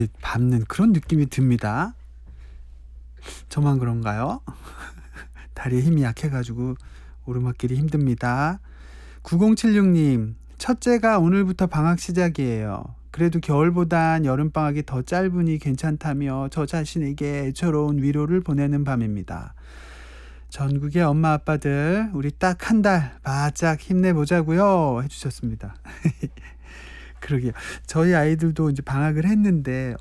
밟는 그런 느낌이 듭니다. 저만 그런가요? 다리에 힘이 약해가지고 오르막길이 힘듭니다. 9076님, 첫째가 오늘부터 방학 시작이에요. 그래도 겨울보단 여름방학이 더 짧으니 괜찮다며 저 자신에게 애처로운 위로를 보내는 밤입니다. 전국의 엄마 아빠들, 우리 딱 한 달 바짝 힘내보자고요 해주셨습니다. 그러게요. 저희 아이들도 이제 방학을 했는데